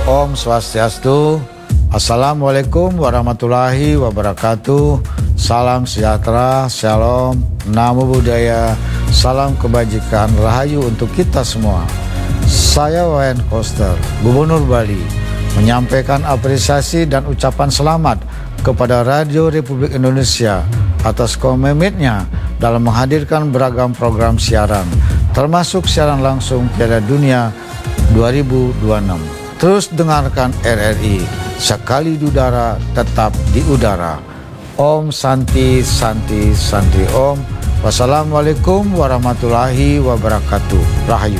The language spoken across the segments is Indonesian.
Om Swastiastu. Assalamualaikum warahmatullahi wabarakatuh. Salam sejahtera, shalom, namo buddhaya, salam kebajikan, rahayu untuk kita semua. Saya Wayan Koster, Gubernur Bali, menyampaikan apresiasi dan ucapan selamat kepada Radio Republik Indonesia atas komitmennya dalam menghadirkan beragam program siaran, termasuk siaran langsung Piala Dunia 2026. Terus dengarkan RRI, sekali di udara, tetap di udara. Om Santi Santi Santi Om. Wassalamualaikum warahmatullahi wabarakatuh. Rahayu.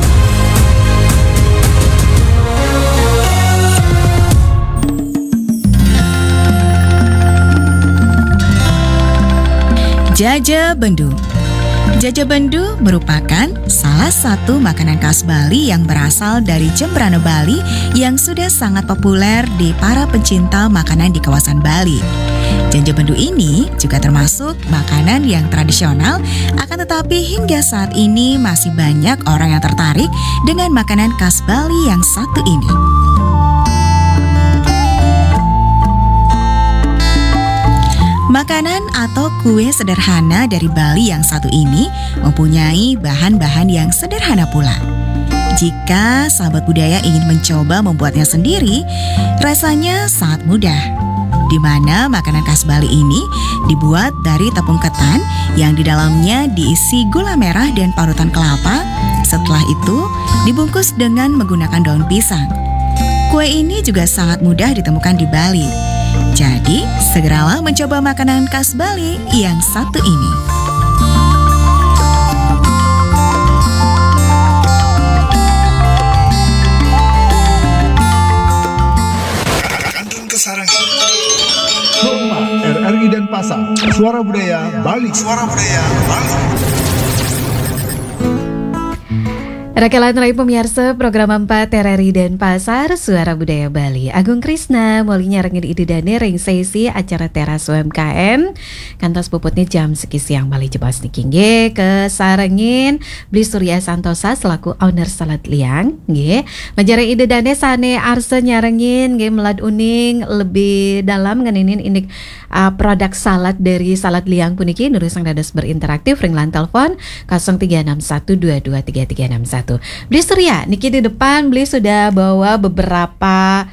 Jajabendu. Jajabendu merupakan salah satu makanan khas Bali yang berasal dari Jembrana, Bali yang sudah sangat populer di para pencinta makanan di kawasan Bali. Jajabendu ini juga termasuk makanan yang tradisional, akan tetapi hingga saat ini masih banyak orang yang tertarik dengan makanan khas Bali yang satu ini. Makanan atau kue sederhana dari Bali yang satu ini mempunyai bahan-bahan yang sederhana pula. Jika sahabat budaya ingin mencoba membuatnya sendiri, rasanya sangat mudah. Di mana makanan khas Bali ini dibuat dari tepung ketan yang di dalamnya diisi gula merah dan parutan kelapa. Setelah itu dibungkus dengan menggunakan daun pisang. Kue ini juga sangat mudah ditemukan di Bali. Jadi, segeralah mencoba makanan khas Bali yang satu ini. Kantun Kesarangan. Hormat RRI Denpasar. Suara Budaya Bali. Suara Budaya Bali. Rakalan Rai pemirsa program 4 RRI Denpasar, Suara Budaya Bali. Agung Krisna molinya rengin idedane ring sesi acara teras UMKM. Kantos puputnya jam seki siang Bali jebas nikingge ke sarengin Bli Surya Santosa selaku owner Salad Liang. Nggih, menjare idedane sane arse nyarengin nggih melad uning lebih dalam ngeninin indik produk salad dari Salad Liang puniki nurusang dados berinteraktif ringlan telepon 0361223361. Beli Surya, niki di depan Beli sudah bawa beberapa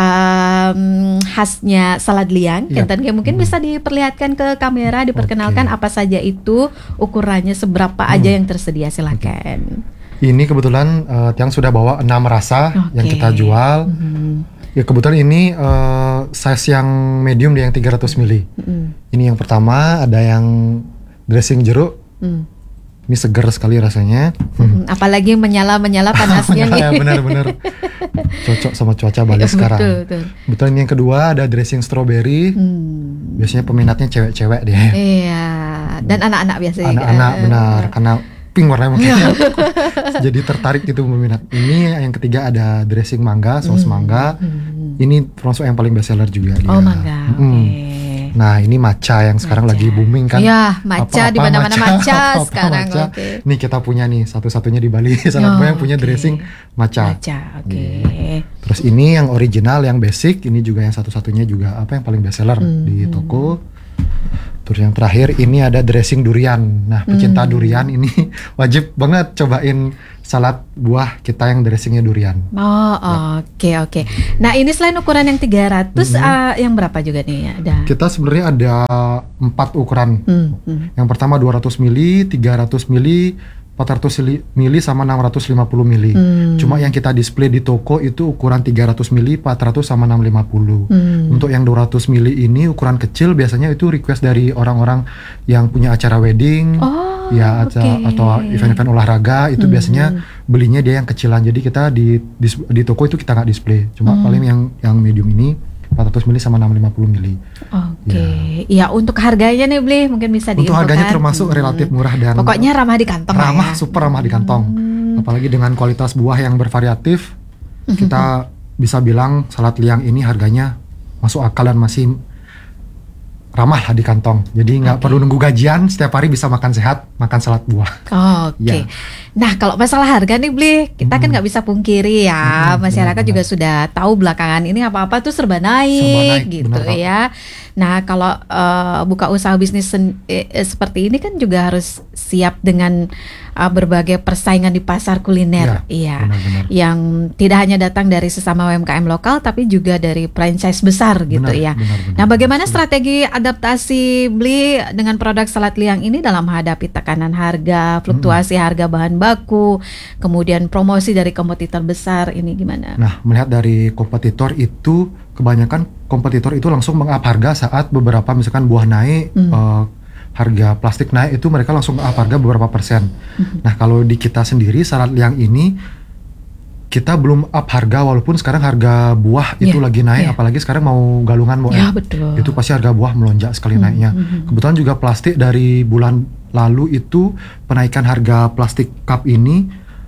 khasnya Salad Liang. Ya. Enten mungkin bisa diperlihatkan ke kamera, diperkenalkan apa saja itu, ukurannya seberapa aja yang tersedia, silakan. Ini kebetulan Tiang sudah bawa 6 rasa yang kita jual. Ya kebetulan ini size yang medium yang 300 ml. Ini yang pertama, ada yang dressing jeruk. Ini segar sekali rasanya. Apalagi menyala panasnya nih. Ya benar-benar cocok sama cuaca Bali sekarang. Betul. Ini yang kedua ada dressing strawberry. Biasanya peminatnya cewek-cewek deh. Iya. Dan anak-anak biasanya. Anak-anak benar, karena pink warnanya mungkin. Jadi tertarik gitu peminat. Ini yang ketiga ada dressing mangga, saus mangga. Ini termasuk yang paling best seller juga dia. Oh, mangga. Oke. Nah ini matcha yang sekarang lagi booming kan. Iya, matcha di mana-mana matcha sekarang. Matcha. Oke. Nih kita punya nih satu-satunya di Bali. Salah yang punya dressing matcha. Oke. Terus ini yang original, yang basic. Ini juga yang satu-satunya juga apa yang paling best seller di toko. Terus yang terakhir ini ada dressing durian. Nah pecinta durian ini wajib banget cobain salad buah kita yang dressingnya durian. Oke. Nah ini selain ukuran yang 300 yang berapa juga nih ada? Kita sebenarnya ada 4 ukuran. Yang pertama 200 ml, 300 ml, 400 ml sama 650 ml. Cuma yang kita display di toko itu ukuran 300 ml, 400 sama 650. Untuk yang 200 ml ini ukuran kecil biasanya itu request dari orang-orang yang punya acara wedding, atau event-event olahraga itu biasanya belinya dia yang kecilan. Jadi kita di toko itu kita nggak display. Cuma paling yang medium ini 400 ml sama 650 ml. Oke. Ya untuk harganya nih Bli mungkin bisa diinfokan. Untuk harganya termasuk relatif murah dan pokoknya ramah di kantong. Super ramah di kantong. Apalagi dengan kualitas buah yang bervariatif, kita bisa bilang Salad Liang ini harganya masuk akal dan masih ramah lah di kantong. Jadi nggak perlu nunggu gajian, setiap hari bisa makan sehat, makan salad buah. Oke. Ya. Nah, kalau masalah harga nih Bli, kita kan nggak bisa pungkiri ya, masyarakat benar. juga sudah tahu belakangan ini apa-apa tuh serba naik gitu benar, Kak. ya. Nah, kalau buka usaha bisnis seperti ini kan juga harus siap dengan berbagai persaingan di pasar kuliner. Iya. Benar-benar. Yang tidak hanya datang dari sesama UMKM lokal tapi juga dari franchise besar gitu ya. Benar. Nah, bagaimana strategi adaptasi Bli dengan produk salad liang ini dalam menghadapi tekanan harga, fluktuasi harga bahan baku, kemudian promosi dari kompetitor besar ini gimana? Nah, melihat dari kompetitor itu, kebanyakan kompetitor itu langsung meng-up harga saat beberapa misalkan buah naik, harga plastik naik, itu mereka langsung up harga beberapa persen. Nah, kalau di kita sendiri salad liang ini kita belum up harga, walaupun sekarang harga buah itu lagi naik, apalagi sekarang mau galungan mau betul. itu pasti harga buah melonjak sekali naiknya. Kebetulan juga plastik dari bulan lalu itu penaikan harga plastik cup ini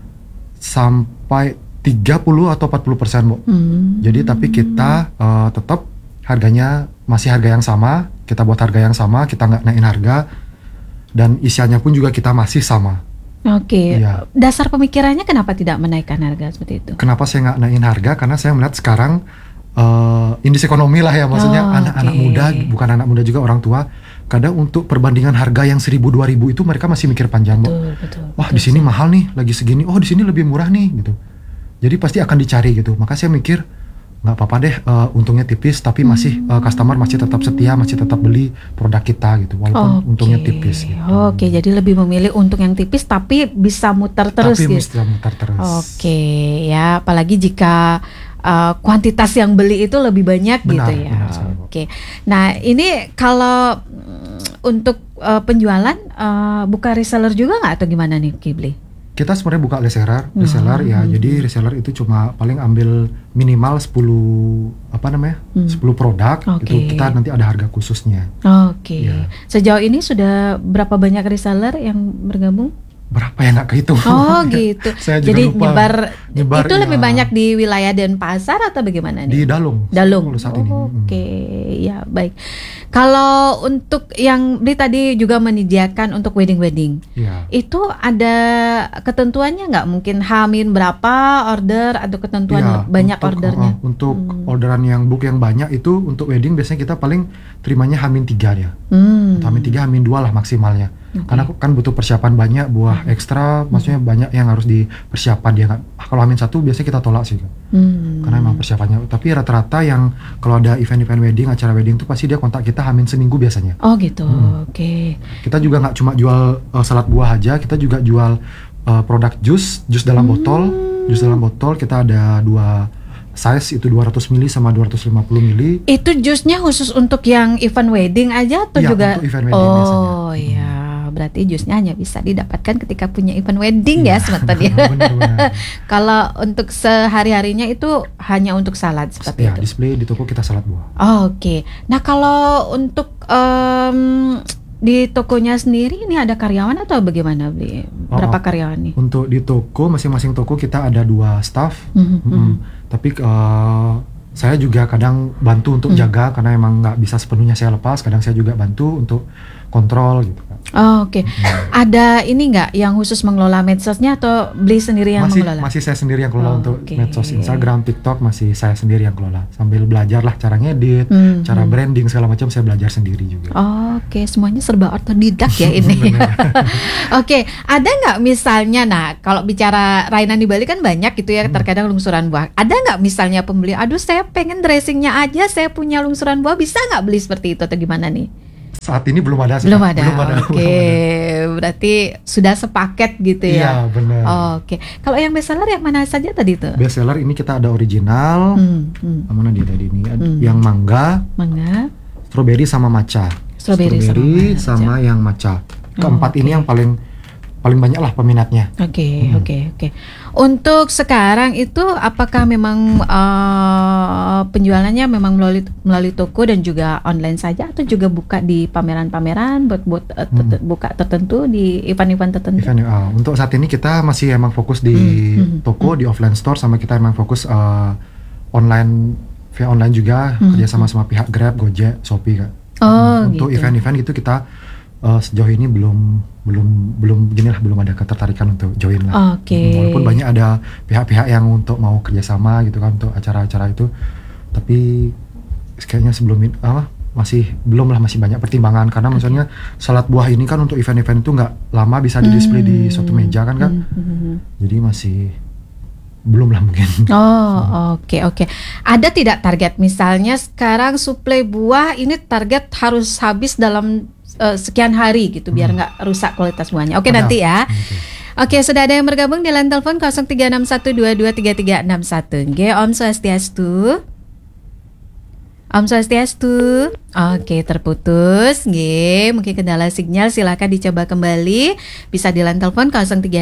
sampai 30 atau 40%, Bu. Jadi tapi kita tetap harganya masih harga yang sama, kita buat harga yang sama, kita nggak naikin harga, dan isiannya pun juga kita masih sama. Oke. Iya. Dasar pemikirannya kenapa tidak menaikkan harga seperti itu? Kenapa saya nggak naikin harga? Karena saya melihat sekarang indeks ekonomi lah ya, maksudnya anak-anak muda, bukan anak muda juga, orang tua, kadang untuk perbandingan harga yang 1.000-2.000 itu mereka masih mikir panjang, Bu. Wah, di sini mahal nih, lagi segini. Oh, di sini lebih murah nih, gitu. Jadi pasti akan dicari gitu. Maka saya mikir nggak apa-apa deh, untungnya tipis, tapi masih customer masih tetap setia, masih tetap beli produk kita gitu, walaupun untungnya tipis. Gitu. Oke, jadi lebih memilih untung yang tipis tapi bisa muter terus. Tapi gitu. bisa muter terus. Oke, ya, apalagi jika kuantitas yang beli itu lebih banyak Benar, gitu ya. benar sekali, Bu. Oke, nah ini kalau untuk penjualan buka reseller juga nggak atau gimana nih Kibli? Kita sebenarnya buka reseller ya. Jadi reseller itu cuma paling ambil minimal 10 produk gitu. Kita nanti ada harga khususnya. Oke. Ya. Sejauh ini sudah berapa banyak reseller yang bergabung? Berapa ya, nggak kehitung. Oh gitu. Saya juga jadi lupa. nyebar itu ya. lebih banyak di wilayah Denpasar atau bagaimana nih? Di Dalung. Saat ini. Oke, ya baik. Kalau untuk yang Bli tadi juga menyediakan untuk wedding, Ya. itu ada ketentuannya nggak? Mungkin H-min berapa order atau ketentuan banyak ordernya? Untuk orderan yang book yang banyak itu untuk wedding biasanya kita paling terimanya H-3 ya. H-3, H-2 lah maksimalnya. Karena kan butuh persiapan banyak, buah ekstra, maksudnya banyak yang harus dipersiapkan. Dia nggak, kalau H-1 biasanya kita tolak sih, karena emang persiapannya. Tapi rata-rata yang kalau ada event-event wedding, acara wedding itu pasti dia kontak kita H-1 seminggu biasanya. Oh gitu, oke. Kita juga nggak cuma jual salad buah aja, kita juga jual produk jus dalam botol. Jus dalam botol kita ada 2 size, itu 200 ml sama 250 ml. Itu jusnya khusus untuk yang event wedding aja atau Iya, juga? untuk event wedding biasanya. Oh iya, berarti jusnya hanya bisa didapatkan ketika punya event wedding ya sebentar ya. Benar. Kalau untuk sehari-harinya itu hanya untuk salad seperti Ya, itu. display di toko kita salad buah. Oke. Nah kalau untuk di tokonya sendiri ini ada karyawan atau bagaimana, Bli? Berapa karyawan nih? Untuk di toko, masing-masing toko kita ada 2 staff. Tapi saya juga kadang bantu untuk jaga, karena emang nggak bisa sepenuhnya saya lepas. Kadang saya juga bantu untuk kontrol gitu kan. Oke. Ada ini nggak yang khusus mengelola medsosnya atau Bli sendiri yang mengelola? Masih saya sendiri yang kelola untuk Oke. medsos Instagram, TikTok, masih saya sendiri yang kelola. Sambil belajar lah cara ngedit, cara branding segala macam saya belajar sendiri juga. Oke, semuanya serba otodidak ya ini. Oke, ada nggak misalnya, nah kalau bicara Rainan di Bali kan banyak gitu ya, terkadang lungsuran buah. Ada nggak misalnya pembeli, aduh saya pengen dressingnya aja, saya punya lungsuran buah, bisa nggak beli seperti itu atau gimana nih? Saat ini belum ada sih. Belum Kak. ada. Oke, berarti sudah sepaket gitu ya. Iya, benar. Oke, kalau yang bestseller yang mana saja tadi tuh? Best seller ini kita ada original. Mana dia tadi ini? Yang mangga, strawberry sama matcha. Strawberry sama yang matcha. Keempat ini yang paling banyak lah peminatnya. Oke. Untuk sekarang itu apakah memang penjualannya memang melalui toko dan juga online saja atau juga buka di pameran-pameran buat buka tertentu di event-event tertentu? Untuk saat ini kita masih emang fokus di toko, di offline store, sama kita emang fokus online, via online juga, kerjasama sama pihak Grab, Gojek, Shopee Kak. Oh, Untuk gitu. event-event gitu kita sejauh ini belum ada ketertarikan untuk join lah. Oke. Walaupun banyak ada pihak-pihak yang untuk mau kerjasama gitu kan untuk acara-acara itu, tapi kayaknya masih banyak pertimbangan karena misalnya salad buah ini kan untuk event-event itu nggak lama bisa di display di suatu meja kan. Jadi masih belum lah mungkin. Oh, oke. Ada tidak target misalnya sekarang suplai buah ini target harus habis dalam sekian hari gitu biar nggak rusak kualitas buahnya. Oke, Ada. nanti ya. Oke, sudah ada yang bergabung di line telepon 0361223361. Nggih, Om Swastiastu. Om Swastiastu. Oke, terputus. Nggih, mungkin kendala sinyal, silakan dicoba kembali. Bisa di line telepon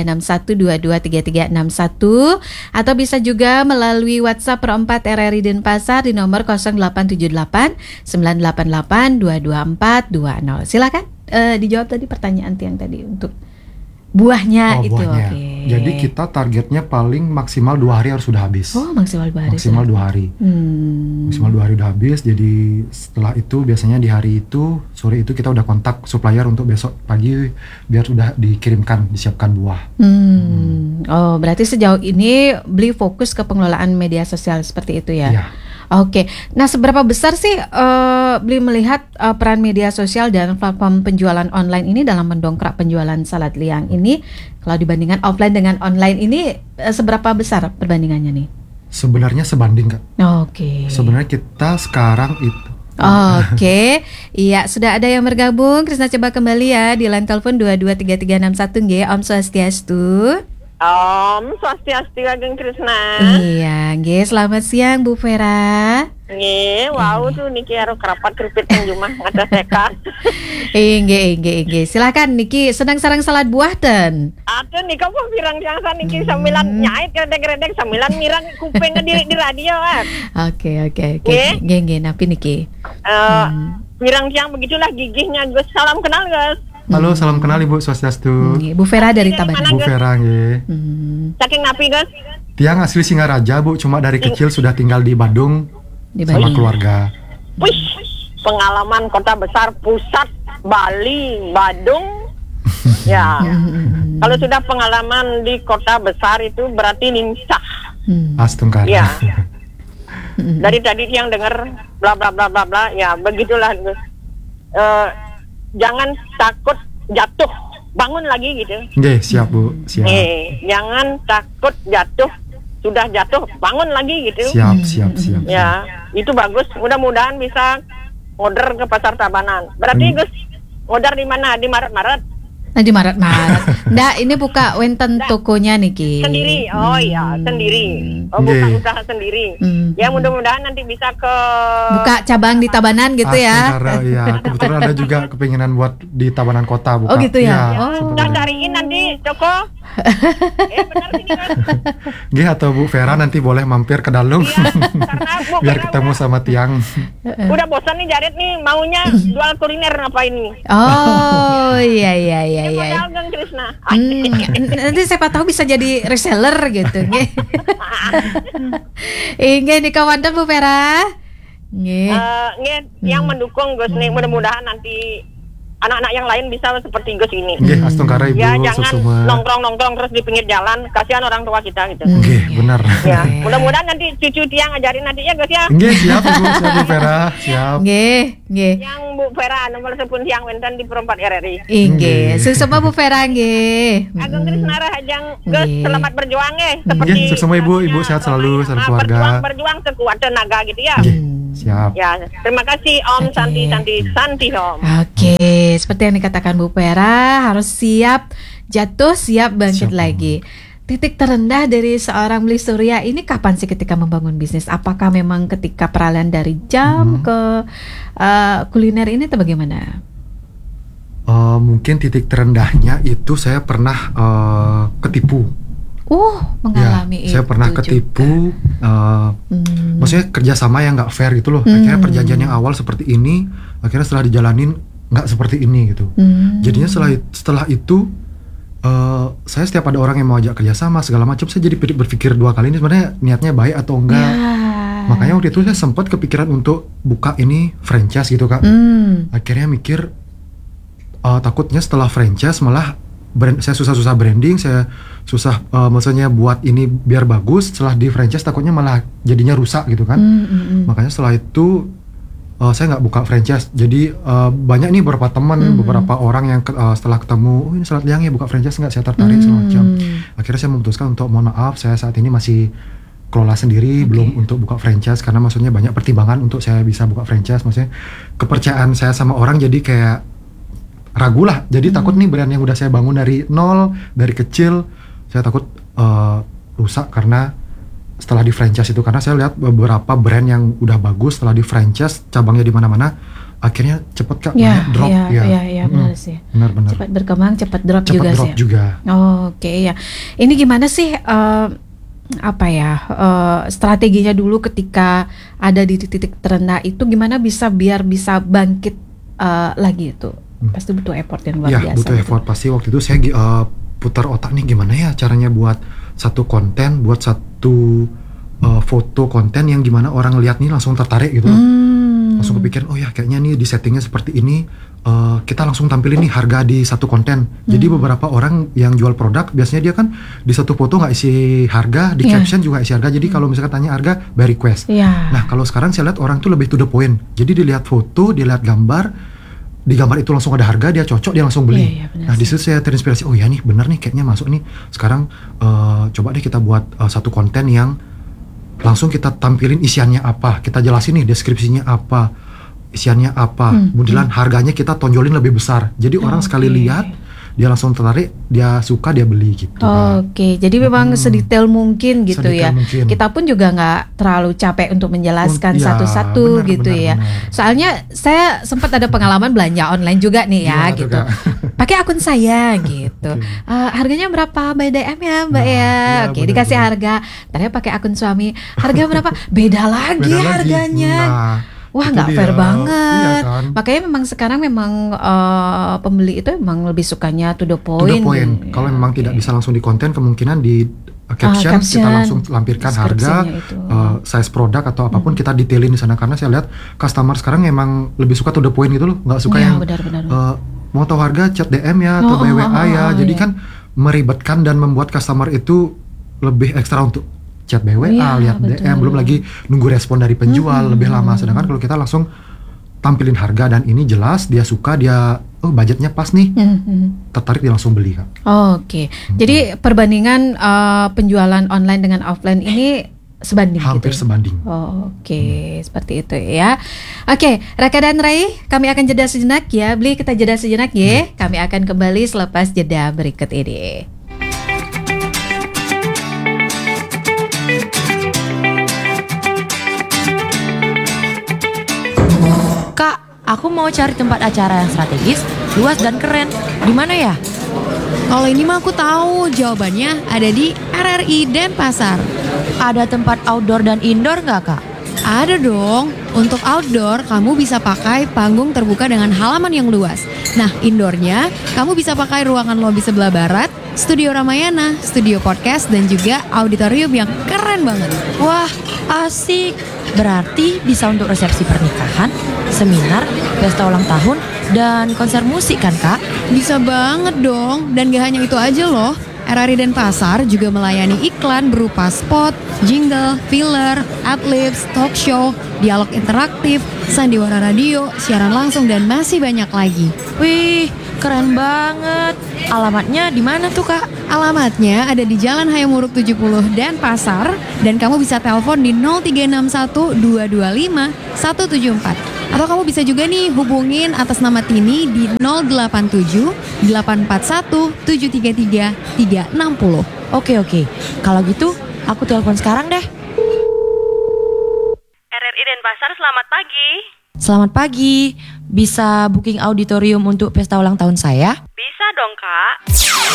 0361223361 atau bisa juga melalui WhatsApp Pro 4 RRI Denpasar di nomor 0878 988 22420. Silakan dijawab tadi pertanyaan yang tadi untuk buahnya itu. Buahnya. Oke. Jadi kita targetnya paling maksimal 2 hari harus sudah habis. Oh, maksimal 2 hari. Maksimal 2 hari. Maksimal 2 hari udah habis. Jadi setelah itu biasanya di hari itu sore itu kita udah kontak supplier untuk besok pagi biar sudah dikirimkan, disiapkan buah. Oh, berarti sejauh ini beli fokus ke pengelolaan media sosial seperti itu ya? Iya. Oke. Nah, seberapa besar sih beli melihat peran media sosial dan platform penjualan online ini dalam mendongkrak penjualan salad liang ini? Kalau dibandingkan offline dengan online ini seberapa besar perbandingannya nih? Sebenarnya sebanding Kak. Oke. Sebenarnya kita sekarang itu Oke, iya sudah ada yang bergabung. Krisna coba kembali ya di line telepon 223361 nggih, Om Swastiastu. Om Swastiastu Ageng Krisna. Iya, nggih, selamat siang Bu Vera. Nggih, wow tuh niki karo kerapat keripit penjumah ngada seka. Nggih. Silakan niki sedang sarang salad buah ten. Ada nih kamu pirang yang niki sambilan nyait redek-redek sambilan mirang kuping ngediri di radio kan. Oke. Nggih. Nggih, napi niki. Pirang yang begitulah gigihnya Gus. Salam kenal Gus. Halo, salam kenal Ibu Swastiastu. Nggih, Bu Vera dari Dari Tabanan. mana, Bu Vera nggih. Saking napi Gus. Tiang asli Singaraja Bu, cuma dari kecil sudah tinggal di Bandung Di sama Bandung. keluarga. Wih, pengalaman kota besar pusat Bali, Badung. Ya. Kalau sudah pengalaman di kota besar itu berarti lincah. Astungkara. Ya. Dari tadi yang dengar bla bla bla bla bla, ya begitulah Gus. Jangan takut jatuh, bangun lagi gitu. Nggih, siap Bu, siap. Jangan takut jatuh, sudah jatuh bangun lagi gitu. Siap. Ya, itu bagus. Mudah-mudahan bisa order ke pasar Tabanan. Berarti Gus, order di mana? Di Maret-Maret? Nah, di Maret. Nggak, ini buka wenten tokonya niki. Sendiri. Oh iya, sendiri. Oh, bukan Nggih. usaha sendiri. Ya, mudah-mudahan nanti bisa ke Buka cabang di Tabanan gitu ya. Astungkara, iya. Kebetulan ada juga kepinginan buat di Tabanan Kota buka. Oh, gitu ya? Iya, Oh. sebenarnya. udah cariin nanti toko. Benar sih Gus. Nggih, atau Bu Vera nanti boleh mampir ke Dalung. Iya, karena Bu Biar Vera ketemu sama Tiang. udah bosan nih Jared nih, maunya jual kuliner ngapain nih? Oh, iya. Modal Gang Krisna. Nanti siapa tahu bisa jadi reseller gitu. Nggih. Nggih, nih kawan Bu Vera. Nggih. Yang mendukung Gus nih, mudah-mudahan nanti anak-anak yang lain bisa seperti Gus ini. Nggih, Astungkara Ibu Ya jangan Susuma. nongkrong terus di pinggir jalan, kasihan orang tua kita gitu. Nggih, benar. Ya, mudah-mudahan nanti cucu Tiang ngajarin nanti ya Gus ya. Nggih, siap Ibu, siap Bu Vera, siap. Nggih. Yang Bu Vera nomor 10 Tiang Wenten di Perempat RRI. Nggih. Susuma Bu Vera nggih. Ageng Krisna Rahajang Gus, Nggih. selamat berjuang Nggih, seperti sukses Ibu sehat selalu, salam keluarga. Berjuang sekuat tenaga gitu ya. Nggih, siap. Ya, terima kasih Om Santi Om. Oke, seperti yang dikatakan Bu Vera, harus siap jatuh, siap bangkit Siap, lagi. Titik terendah dari seorang Beli Surya ini kapan sih ketika membangun bisnis? Apakah memang ketika peralihan dari jam ke kuliner ini atau bagaimana? Mungkin titik terendahnya itu saya pernah ketipu. Mengalami itu. Saya pernah ketipu. Maksudnya kerjasama yang nggak fair gitu loh. Akhirnya perjanjian yang awal seperti ini, akhirnya setelah dijalanin nggak seperti ini gitu. Jadinya setelah itu saya setiap ada orang yang mau ajak kerjasama segala macam, saya jadi berpikir dua kali ini sebenarnya niatnya baik atau enggak. Makanya waktu itu saya sempat kepikiran untuk buka ini franchise gitu Kak. Akhirnya mikir takutnya setelah franchise malah saya susah-susah branding, saya susah maksudnya buat ini biar bagus, setelah di franchise takutnya malah jadinya rusak gitu kan. Makanya setelah itu saya nggak buka franchise. Jadi banyak nih beberapa teman, beberapa orang yang setelah ketemu, oh ini Salad Liang ya buka franchise nggak, saya tertarik semacam. Akhirnya saya memutuskan untuk mohon maaf, saya saat ini masih kelola sendiri, belum untuk buka franchise karena maksudnya banyak pertimbangan untuk saya bisa buka franchise. Maksudnya kepercayaan saya sama orang jadi kayak ragu lah. Jadi takut nih brand yang udah saya bangun dari nol, dari kecil, saya takut rusak karena setelah di franchise itu, karena saya lihat beberapa brand yang udah bagus setelah di franchise cabangnya di mana-mana akhirnya cepet Kak drop. Iya, benar sih. Benar. Cepat berkembang, cepat drop Cepat juga drop sih. juga. Oke, ya. Ini gimana sih strateginya dulu ketika ada di titik terendah itu, gimana biar bisa bangkit lagi itu? Pasti butuh effort yang luar biasa. Ya, butuh effort pasti. Waktu itu saya putar otak nih gimana ya caranya buat satu konten, buat satu foto konten yang gimana orang lihat nih langsung tertarik gitu. Langsung kepikiran, oh ya kayaknya nih di settingnya seperti ini, kita langsung tampilin nih harga di satu konten. Jadi beberapa orang yang jual produk biasanya dia kan di satu foto nggak isi harga, di caption juga isi harga. Jadi kalau misalkan tanya harga by request. Nah kalau sekarang saya lihat orang tuh lebih to the point. Jadi dilihat foto, dilihat gambar, di gambar itu langsung ada harga, dia cocok, dia langsung beli. Nah di situ saya terinspirasi, oh ya nih bener nih kayaknya masuk nih. Sekarang coba deh kita buat satu konten yang langsung kita tampilin isiannya apa, kita jelasin nih deskripsinya apa, isiannya apa, kemudian harganya kita tonjolin lebih besar. Jadi orang sekali lihat dia langsung tertarik, dia suka, dia beli gitu. Oke, jadi memang sedetail mungkin gitu sedetail ya. mungkin. Kita pun juga nggak terlalu capek untuk menjelaskan satu-satu gitu ya. Benar. Soalnya saya sempat ada pengalaman belanja online juga nih ya. Gimana tuh, Gitu. Kak? Pakai akun saya gitu. Harganya berapa by DM ya Mbak ya? Oke, benar, dikasih benar. harga. Ternyata pakai akun suami, harga berapa? Beda lagi harganya. Wah, itu nggak dia. fair banget. Iya kan? Makanya memang sekarang memang pembeli itu memang lebih sukanya to the To the point. point. Kalau memang tidak bisa langsung di konten, kemungkinan di caption kita langsung lampirkan harga, size produk atau apapun kita detailin di sana. Karena saya lihat customer sekarang emang lebih suka to the point gitu loh, nggak suka yang mau tahu harga chat DM ya atau by WA ya. Jadi kan meribetkan dan membuat customer itu lebih ekstra untuk chat by WA, lihat DM, belum lagi nunggu respon dari penjual lebih lama. Sedangkan kalau kita langsung tampilin harga dan ini jelas, dia suka, dia budgetnya pas nih, tertarik, dia langsung beli Kak. Oke. Jadi perbandingan penjualan online dengan offline ini sebanding Hampir gitu. sebanding. Oke, seperti itu ya. Oke, Raka dan Rai, kami akan jeda sejenak ya. Beli kita jeda sejenak ya. Kami akan kembali selepas jeda berikut ini. Kak, aku mau cari tempat acara yang strategis, luas dan keren. Di mana ya? Kalau ini mah aku tahu jawabannya ada di RRI Denpasar. Ada tempat outdoor dan indoor nggak, Kak? Ada dong. Untuk outdoor, kamu bisa pakai panggung terbuka dengan halaman yang luas. Nah, indoornya, kamu bisa pakai ruangan lobi sebelah barat, studio Ramayana, studio podcast, dan juga auditorium yang keren banget. Wah, asik. Berarti bisa untuk resepsi pernikahan, seminar, pesta ulang tahun, dan konser musik kan, Kak? Bisa banget dong. Dan gak hanya itu aja loh. RRI Denpasar juga melayani iklan berupa spot, jingle, filler, adlibs, talk show, dialog interaktif, sandiwara radio, siaran langsung, dan masih banyak lagi. Wih, keren banget. Alamatnya di mana tuh, Kak? Alamatnya ada di Jalan Hayamuruk 70 Denpasar, dan kamu bisa telepon di 0361 225 174. Atau kamu bisa juga nih hubungin atas nama Tini di 087 841 733 360. Oke. Kalau gitu, aku telepon sekarang deh. RRI Denpasar, selamat pagi. Selamat pagi. Bisa booking auditorium untuk pesta ulang tahun saya? Bisa dong, Kak.